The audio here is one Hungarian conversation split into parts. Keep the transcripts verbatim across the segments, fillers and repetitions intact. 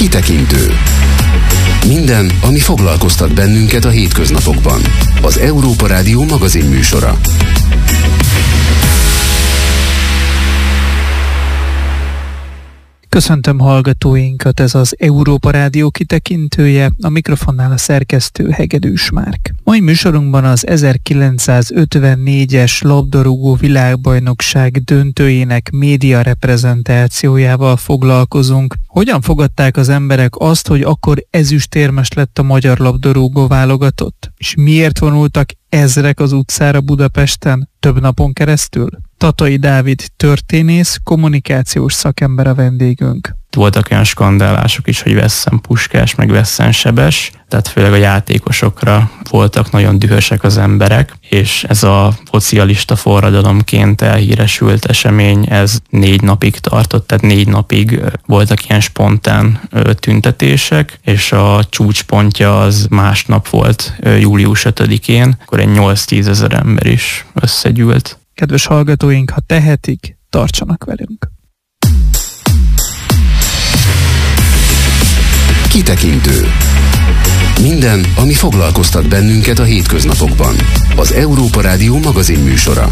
Kitekintő. Minden, ami foglalkoztat bennünket a hétköznapokban. Az Európa Rádió magazin műsora. Köszöntöm hallgatóinkat, ez az Európa Rádió kitekintője, a mikrofonnál a szerkesztő Hegedűs Márk. Mai műsorunkban az ezerkilencszázötvennégyes labdarúgó világbajnokság döntőjének média reprezentációjával foglalkozunk. Hogyan fogadták az emberek azt, hogy akkor ezüstérmes lett a magyar labdarúgó válogatott? És miért vonultak ezrek az utcára Budapesten több napon keresztül? Tatai Dávid történész, kommunikációs szakember a vendégünk. Voltak olyan skandálások is, hogy Vesszen Puskás, meg Vesszen Sebes, tehát főleg a játékosokra voltak nagyon dühösek az emberek, és ez a szocialista forradalomként elhíresült esemény, ez négy napig tartott, tehát négy napig voltak ilyen spontán tüntetések, és a csúcspontja az másnap volt, július ötödikén, akkor egy nyolc-tízezer ember is összegyűlt. Kedves hallgatóink, ha tehetik, tartsanak velünk! Kitekintő. Minden, ami foglalkoztat bennünket a hétköznapokban. Az Európa Rádió magazin műsora.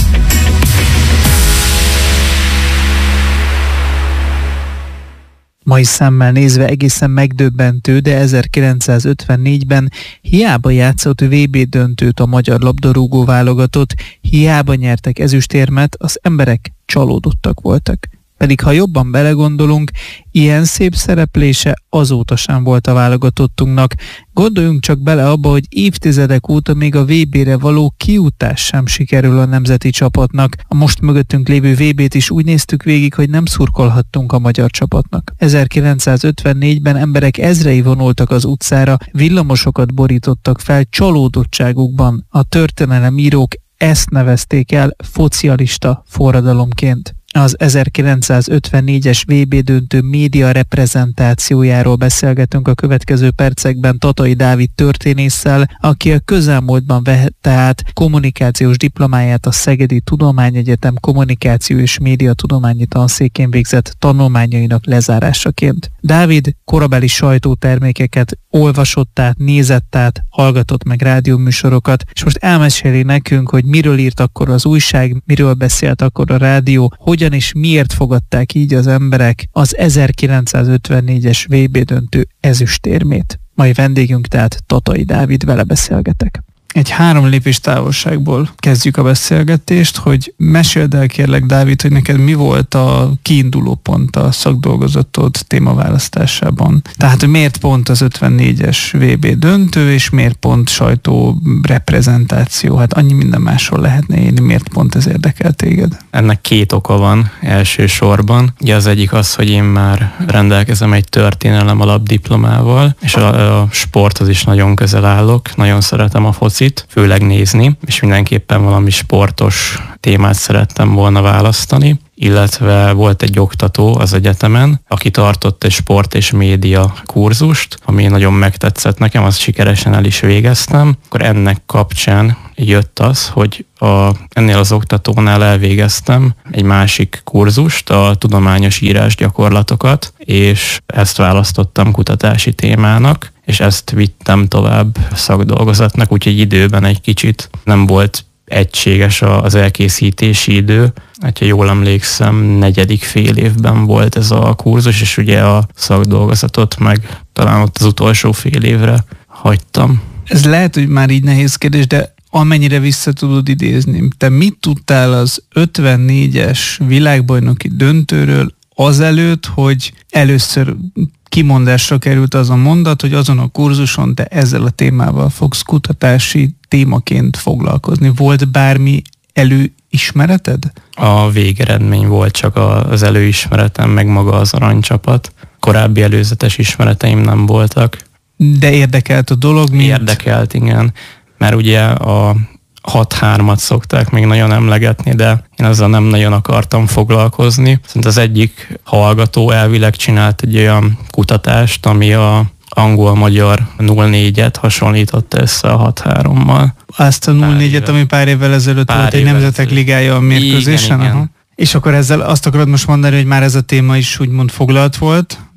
Mai szemmel nézve egészen megdöbbentő, de ezerkilencszázötvennégyben hiába játszott vé bé döntőt a magyar labdarúgó válogatott, hiába nyertek ezüstérmet, az emberek csalódottak voltak. Pedig ha jobban belegondolunk, ilyen szép szereplése azóta sem volt a válogatottunknak. Gondoljunk csak bele abba, hogy évtizedek óta még a vé bére való kijutás sem sikerül a nemzeti csapatnak. A most mögöttünk lévő vé bét is úgy néztük végig, hogy nem szurkolhattunk a magyar csapatnak. ezerkilencszázötvennégyben emberek ezrei vonultak az utcára, villamosokat borítottak fel csalódottságukban. A történelemírók ezt nevezték el szocialista forradalomként. Az ezerkilencszázötvennégyes vé bé döntő média reprezentációjáról beszélgetünk a következő percekben Tatai Dávid történésszel, aki a közelmúltban vette át kommunikációs diplomáját a Szegedi Tudományegyetem kommunikáció és médiatudományi tanszékén végzett tanulmányainak lezárásaként. Dávid korabeli sajtótermékeket olvasott át, nézett át, hallgatott meg rádióműsorokat, és most elmeséli nekünk, hogy miről írt akkor az újság, miről beszélt akkor a rádió, hogyan és miért fogadták így az emberek az ezerkilencszázötvennégyes vé bé döntő ezüstérmét. Mai vendégünk tehát Tatai Dávid, vele beszélgetek. Egy három lépés távolságból kezdjük a beszélgetést, hogy meséld el kérlek, Dávid, hogy neked mi volt a kiinduló pont a szakdolgozatod témaválasztásában. Tehát, hogy miért pont az ötvennégyes vé bé döntő, és miért pont sajtó reprezentáció? Hát annyi minden máshol lehetne írni, miért pont ez érdekel téged? Ennek két oka van elsősorban. Ugye az egyik az, hogy én már rendelkezem egy történelem alapdiplomával, és a, a sporthoz is nagyon közel állok, nagyon szeretem a focit, főleg nézni, és mindenképpen valami sportos témát szerettem volna választani, illetve volt egy oktató az egyetemen, aki tartott egy sport és média kurzust, ami nagyon megtetszett nekem, azt sikeresen el is végeztem. Akkor ennek kapcsán jött az, hogy a, ennél az oktatónál elvégeztem egy másik kurzust, a tudományos írásgyakorlatokat, és ezt választottam kutatási témának, és ezt vittem tovább szakdolgozatnak, úgyhogy időben egy kicsit nem volt egységes az elkészítési idő. Ha jól emlékszem, negyedik fél évben volt ez a kurzus, és ugye a szakdolgozatot meg talán ott az utolsó fél évre hagytam. Ez lehet, hogy már így nehéz kérdés, de amennyire vissza tudod idézni, te mit tudtál az ötvennégyes világbajnoki döntőről azelőtt, hogy először kimondásra került az a mondat, hogy azon a kurzuson te ezzel a témával fogsz kutatási témaként foglalkozni. Volt bármi előismereted? A végeredmény volt csak az előismeretem, meg maga az aranycsapat. Korábbi előzetes ismereteim nem voltak. De érdekelt a dolog? Mint... Érdekelt, igen. Mert ugye a hat hármat szokták még nagyon emlegetni, de én azzal nem nagyon akartam foglalkozni. Szerintem az egyik hallgató elvileg csinált egy olyan kutatást, ami a angol-magyar nulla négyet hasonlította össze a hat hárommal. Azt a nulla négyet, ami pár évvel ezelőtt pár volt egy Nemzetek Ligája a mérkőzésen. Igen, igen. És akkor ezzel azt akarod most mondani, hogy már ez a téma is úgymond foglalt volt?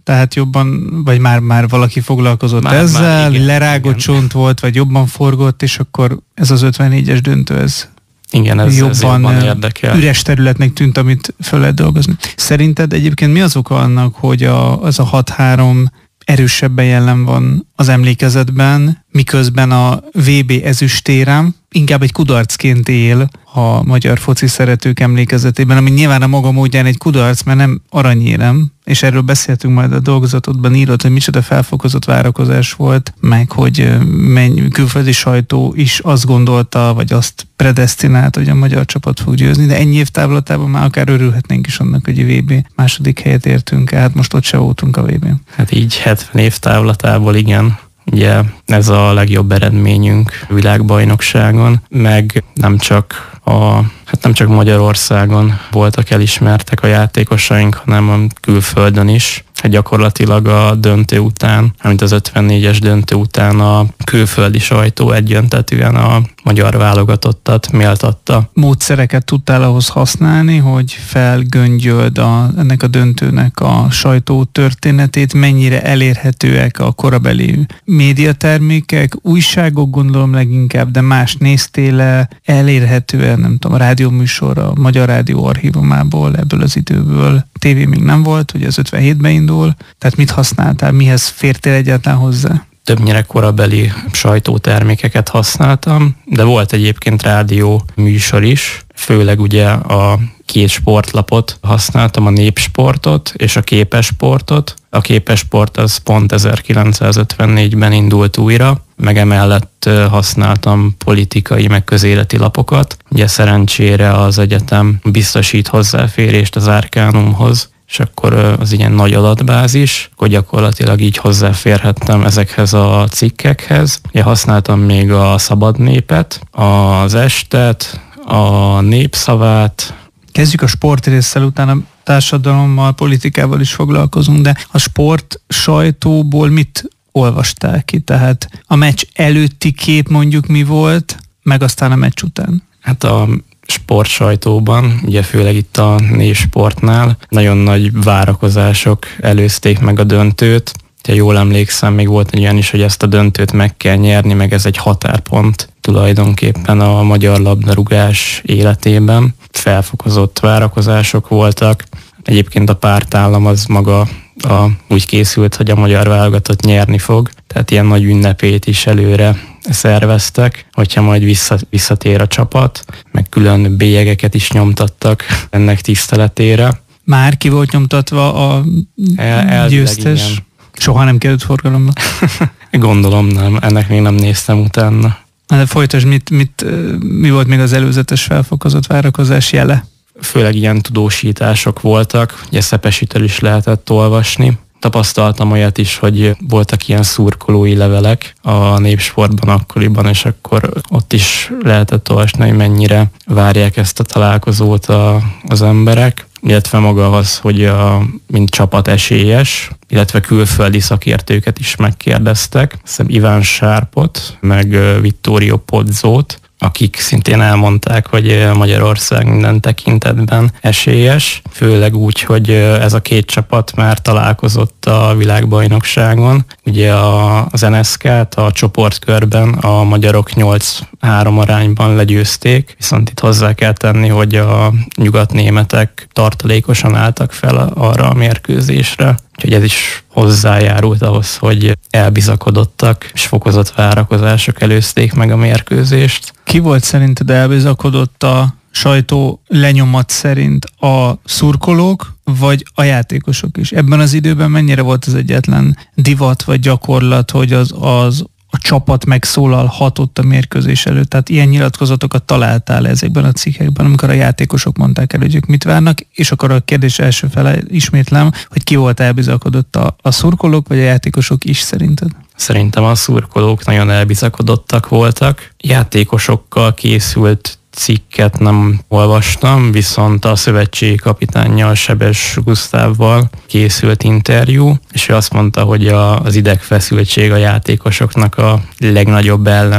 Tehát jobban, vagy már, már valaki foglalkozott már, ezzel, már, igen, lerágott igen. csont volt, vagy jobban forgott, és akkor ez az ötvennégyes döntő, ez igen, ez jobban, ez jobban érdekel. Üres területnek tűnt, amit föl lehet dolgozni. Szerinted egyébként mi az oka annak, hogy a, az a hat három erősebben jelen van az emlékezetben, miközben a vé bé ezüstérem inkább egy kudarcként él a magyar foci szeretők emlékezetében, ami nyilván a maga módján egy kudarc, mert nem aranyérem, és erről beszéltünk majd a dolgozatodban, írott, hogy micsoda felfokozott várakozás volt, meg hogy menny, külföldi sajtó is azt gondolta, vagy azt predesztinált, hogy a magyar csapat fog győzni, de ennyi év távlatában már akár örülhetnénk is annak, hogy a vé bé második helyet értünk el, hát most ott se voltunk a vé bén. Hát így hetven év távlatából igen. Ugye ez a legjobb eredményünk világbajnokságon, meg nem csak a, hát nem csak Magyarországon voltak elismertek a játékosaink, hanem a külföldön is. Hát gyakorlatilag a döntő után, amit az ötvennégyes döntő után a külföldi sajtó egyöntetűen a magyar válogatottat méltatta. Módszereket tudtál ahhoz használni, hogy felgöngyöld a, ennek a döntőnek a sajtó történetét, mennyire elérhetőek a korabeli médiatermékek, újságok gondolom leginkább, de más néztél elérhetően, nem tudom, a rádióműsor, a Magyar Rádió archívumából, ebből az időből. Tévé még nem volt, ugye az ötvenhétben indul, tehát mit használtál, mihez fértél egyáltalán hozzá? Többnyire korabeli sajtótermékeket használtam, de volt egyébként rádió műsor is, főleg ugye a két sportlapot használtam, a Népsportot és a Képesportot. A Képesport az pont ezerkilencszázötvennégyben indult újra, meg emellett használtam politikai, meg közéleti lapokat. Ugye szerencsére az egyetem biztosít hozzáférést az Arcanumhoz, és akkor az ilyen nagy adatbázis, akkor gyakorlatilag így hozzáférhettem ezekhez a cikkekhez. Ugye használtam még a Szabad Népet, az Estet, a Népszavát. Kezdjük a sportrésszel, utána társadalommal, politikával is foglalkozunk, de a sport sajtóból mit olvastál ki? Tehát a meccs előtti kép mondjuk mi volt, meg aztán a meccs után? Hát a sportsajtóban, ugye főleg itt a Népsportnál nagyon nagy várakozások előzték meg a döntőt. Ha jól emlékszem, még volt egy olyan is, hogy ezt a döntőt meg kell nyerni, meg ez egy határpont tulajdonképpen a magyar labdarúgás életében. Felfokozott várakozások voltak. Egyébként a pártállam az maga a, úgy készült, hogy a magyar válogatott nyerni fog, tehát ilyen nagy ünnepét is előre szerveztek, hogyha majd vissza, visszatér a csapat, meg külön bélyegeket is nyomtattak ennek tiszteletére. Már ki volt nyomtatva a El, győztes? Igen. Soha nem került forgalomba? Gondolom nem, ennek még nem néztem utána. De folytasd, mit, mit, mi volt még az előzetes felfokozott várakozás jele? Főleg ilyen tudósítások voltak, ugye Szepesitől is lehetett olvasni. Tapasztaltam olyat is, hogy voltak ilyen szurkolói levelek a Népsportban akkoriban, és akkor ott is lehetett olvasni, hogy mennyire várják ezt a találkozót a, az emberek, illetve maga az, hogy a, mint csapat esélyes, illetve külföldi szakértőket is megkérdeztek. Hiszem Iván Sárpot, meg Vittorio Pozzót, akik szintén elmondták, hogy Magyarország minden tekintetben esélyes, főleg úgy, hogy ez a két csapat már találkozott a világbajnokságon. Ugye az en es ká-t a csoportkörben a magyarok nyolc három arányban legyőzték, viszont itt hozzá kell tenni, hogy a nyugatnémetek tartalékosan álltak fel arra a mérkőzésre. Úgyhogy ez is hozzájárult ahhoz, hogy elbizakodottak, és fokozott várakozások előzték meg a mérkőzést. Ki volt szerinted elbizakodott a sajtó lenyomat szerint, a szurkolók, vagy a játékosok is? Ebben az időben mennyire volt az egyetlen divat vagy gyakorlat, hogy az, az a csapat megszólalhatott a mérkőzés előtt? Tehát ilyen nyilatkozatokat találtál ezekben a cikkekben, amikor a játékosok mondták el, hogy ők mit várnak, és akkor a kérdés első fele ismétlem, hogy ki volt elbizakodott, a, a szurkolók vagy a játékosok is szerinted? Szerintem a szurkolók nagyon elbizakodottak voltak. Játékosokkal készült cikket nem olvastam, viszont a szövetségi kapitánnyal, Sebes Gusztávval készült interjú, és ő azt mondta, hogy a, az idegfeszültség a játékosoknak a legnagyobb ellen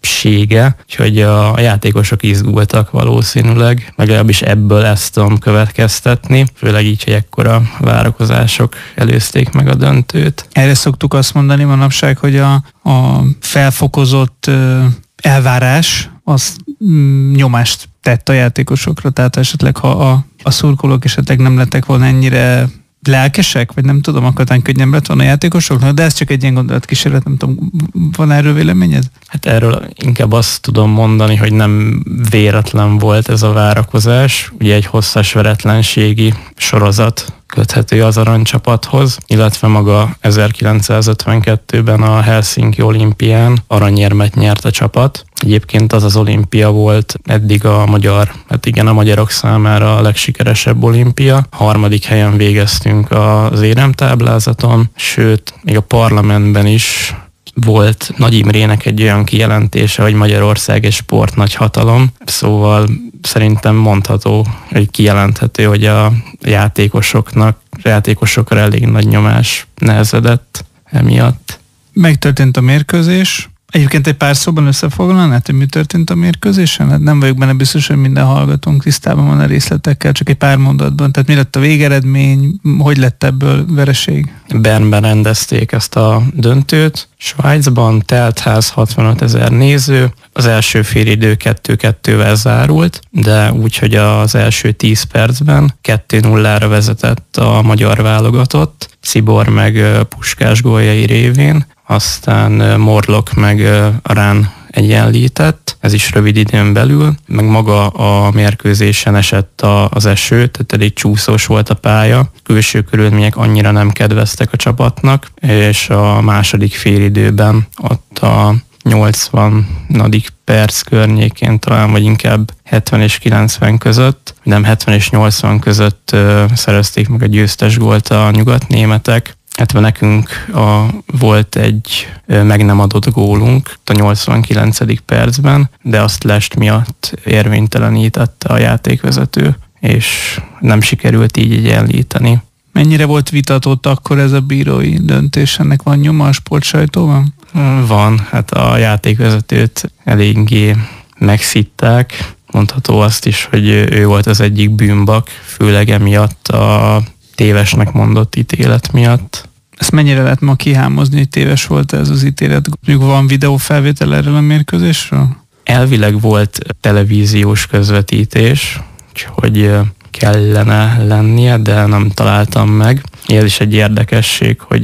többsége, úgyhogy a játékosok izgultak valószínűleg, legalábbis ebből ezt tudom következtetni, főleg így, hogy ekkora várakozások előzték meg a döntőt. Erre szoktuk azt mondani manapság, hogy a, a felfokozott ö, elvárás az mm, nyomást tett a játékosokra, tehát esetleg ha a, a szurkolók esetleg nem lettek volna ennyire lelkesek, vagy nem tudom, akkor talán könnyebb lett volna a játékosoknak, de ez csak egy ilyen gondolatkísérlet, nem tudom, van erről véleményed? Hát erről inkább azt tudom mondani, hogy nem véletlen volt ez a várakozás. Ugye egy hosszas veretlenségi sorozat köthető az aranycsapathoz, illetve maga ezerkilencszázötvenkettőben a Helsinki olimpián aranyérmet nyert a csapat. Egyébként az az olimpia volt eddig a magyar, hát igen, a magyarok számára a legsikeresebb olimpia. Harmadik helyen végeztünk az éremtáblázaton, sőt, még a parlamentben is volt Nagy Imrének egy olyan kijelentése, hogy Magyarország egy sport nagy hatalom, szóval szerintem mondható, hogy kijelenthető, hogy a játékosoknak, a játékosokra elég nagy nyomás nehezedett emiatt. Megtörtént a mérkőzés. Egyébként egy pár szóban összefoglalnád, hogy mi történt a mérkőzésen? Hát nem vagyok benne biztos, hogy minden hallgatónk tisztában van a részletekkel, csak egy pár mondatban. Tehát mi lett a végeredmény, hogy lett ebből vereség? Bernben rendezték ezt a döntőt. Svájcban teltház, hatvanöt ezer néző. Az első félidő kettő kettővel zárult, de úgy, hogy az első tíz percben kettő nullára vezetett a magyar válogatott, Cibor meg Puskás góljai révén. Aztán Morlock meg Rán egyenlített, ez is rövid időn belül, meg maga a mérkőzésen esett az eső, tehát elég csúszós volt a pálya, külső körülmények annyira nem kedveztek a csapatnak, és a második félidőben ott a nyolcvanadik perc környékén talán, vagy inkább hetven és kilencven között, nem hetven és nyolcvan között szerezték meg a győztes gólt a nyugatnémetek. Hát nekünk a, volt egy meg nem adott gólunk a nyolcvankilencedik percben, de azt lest miatt érvénytelenítette a játékvezető, és nem sikerült így egyenlíteni. Mennyire volt vitatott akkor ez a bírói döntés? Ennek van nyoma a sportsajtóban? Van, hát a játékvezetőt eléggé megszitták. Mondható azt is, hogy ő volt az egyik bűnbak, főleg emiatt a tévesnek mondott ítélet miatt. Ezt mennyire lehet ma kihámozni, hogy téves volt ez az ítélet? Mondjuk van videófelvétel erről a mérkőzésről? Elvileg volt televíziós közvetítés, úgyhogy kellene lennie, de nem találtam meg. Ez is egy érdekesség, hogy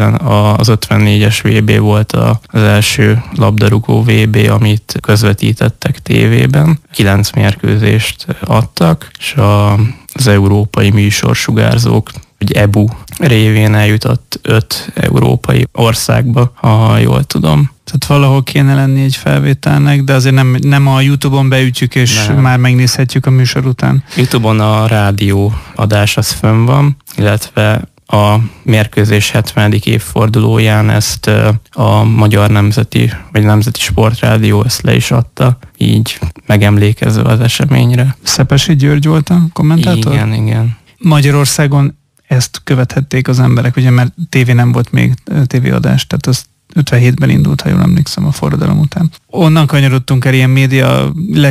az ötvennégyes vé bé volt az első labdarúgó vé bé, amit közvetítettek tévében. Kilenc mérkőzést adtak, és az európai műsorsugárzók, hogy é bú révén eljutott öt európai országba, ha jól tudom. Tehát valahol kéne lenni egy felvételnek, de azért nem, nem a YouTube-on beütjük, és nem. Már megnézhetjük a műsor után. YouTube-on a rádió adás az fönn van, illetve a mérkőzés hetvenedik évfordulóján ezt a Magyar Nemzeti, vagy Nemzeti Sportrádió ezt le is adta, így megemlékezve az eseményre. Szepesi György volt a kommentátor? Igen, igen. Magyarországon ezt követhették az emberek, ugye, mert tévé nem volt még tévéadás, tehát az ötvenhétben indult, ha jól emlékszem, a forradalom után. Onnan kanyarodtunk el ilyen média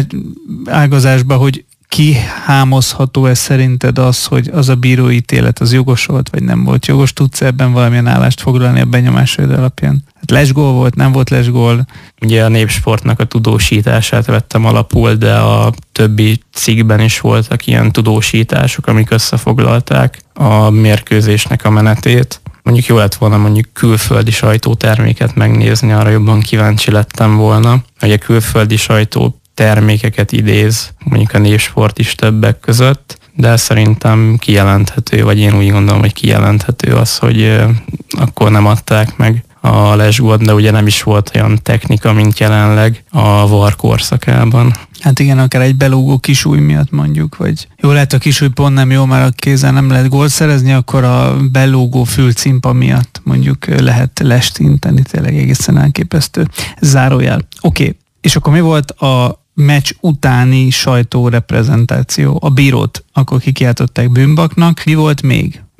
ágazásba, hogy kihámozható ez szerinted az, hogy az a bírói ítélet az jogos volt, vagy nem volt jogos? Tudsz ebben valamilyen állást foglalni a benyomásaid alapján? Hát lesgól volt, nem volt lesgól? Ugye a Népsportnak a tudósítását vettem alapul, de a többi cikkben is voltak ilyen tudósítások, amik összefoglalták a mérkőzésnek a menetét. Mondjuk jó lett volna mondjuk külföldi sajtóterméket megnézni, arra jobban kíváncsi lettem volna, hogy a külföldi sajtó termékeket idéz, mondjuk a Népsport is többek között, de szerintem kijelenthető, vagy én úgy gondolom, hogy kijelenthető az, hogy akkor nem adták meg a lesgót, de ugye nem is volt olyan technika, mint jelenleg a VAR korszakában. Hát igen, akár egy belógó kisúly miatt mondjuk, vagy jó, lehet a kisúly pont nem jó, mert a kézzel nem lehet gólt szerezni, akkor a belógó fülcimpa miatt mondjuk lehet lestinteni, tényleg egészen elképesztő. Zárójel. Oké, okay. És akkor mi volt a meccs utáni sajtóreprezentáció? A bírót akkor kikiáltották bűnbaknak. Mi volt még?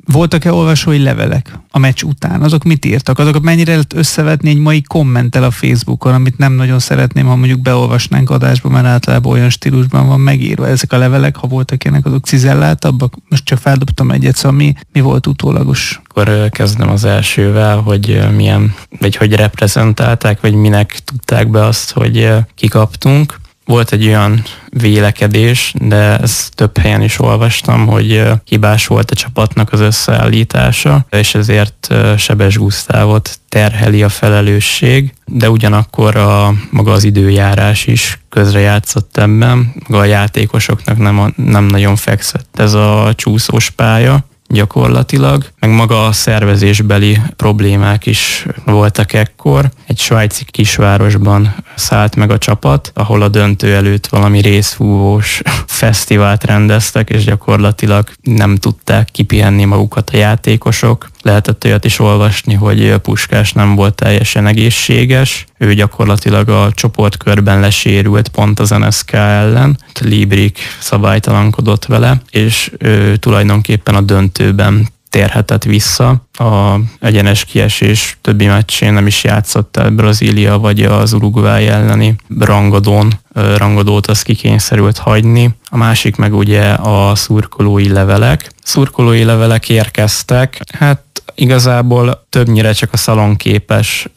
Voltak-e olvasói levelek a meccs után? Azok mit írtak? Azokat mennyire lehet összevetni egy mai kommenttel a Facebookon, amit nem nagyon szeretném, ha mondjuk beolvasnánk adásba, mert általában olyan stílusban van megírva. Ezek a levelek, ha voltak ilyenek, azok cizelláltabbak? Most csak feldobtam egyet, szóval mi, mi volt utólagos? Akkor kezdem az elsővel, hogy milyen, vagy hogy reprezentálták, vagy minek tudták be azt, hogy kikaptunk. Volt egy olyan vélekedés, de ezt több helyen is olvastam, hogy hibás volt a csapatnak az összeállítása, és ezért Sebes Gusztávot terheli a felelősség, de ugyanakkor a, maga az időjárás is közrejátszott ebben, maga a játékosoknak nem, a, nem nagyon fekszett ez a csúszós pálya gyakorlatilag, meg maga a szervezésbeli problémák is voltak ekkor. Egy svájci kisvárosban szállt meg a csapat, ahol a döntő előtt valami részfúvós fesztivált rendeztek, és gyakorlatilag nem tudták kipihenni magukat a játékosok. Lehetett olyat is olvasni, hogy Puskás nem volt teljesen egészséges. Ő gyakorlatilag a csoportkörben lesérült pont az en es ká ellen. Librik szabálytalankodott vele, és ő tulajdonképpen a döntőben térhetett vissza. A egyenes kiesés többi meccsén nem is játszott el Brazília vagy az Uruguay elleni rangadón. Rangadót az kikényszerült hagyni. A másik meg ugye a szurkolói levelek. Szurkolói levelek érkeztek, hát igazából többnyire csak a szalonképes,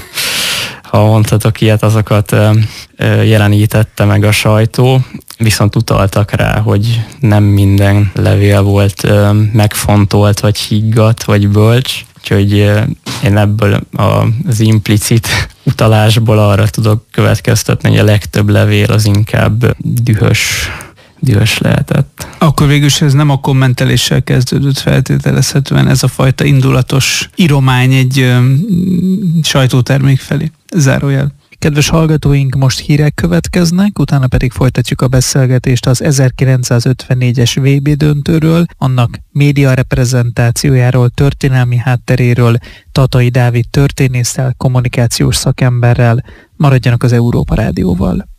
ha mondhatok ilyet, azokat jelenítette meg a sajtó, viszont utaltak rá, hogy nem minden levél volt megfontolt, vagy higgadt, vagy bölcs, úgyhogy én ebből az implicit utalásból arra tudok következtetni, hogy a legtöbb levél az inkább dühös, dühös lehetett. Akkor végülis ez nem a kommenteléssel kezdődött feltételezhetően, ez a fajta indulatos iromány egy ö, sajtótermék felé. Zárójel. Kedves hallgatóink, most hírek következnek, utána pedig folytatjuk a beszélgetést az ezerkilencszázötvennégyes vé bé döntőről, annak média reprezentációjáról, történelmi hátteréről, Tatai Dávid történésszel, kommunikációs szakemberrel. Maradjanak az Európa Rádióval.